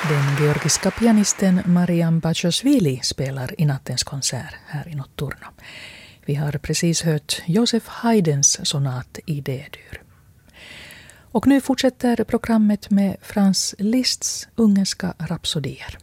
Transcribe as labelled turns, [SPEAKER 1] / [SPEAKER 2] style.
[SPEAKER 1] Den georgiska pianisten Mariam Bachashvili spelar i nattens konsert här i Notturno. Vi har precis hört Joseph Haydns sonat i D-dur. Och nu fortsätter programmet med Franz Liszts ungerska rapsodier.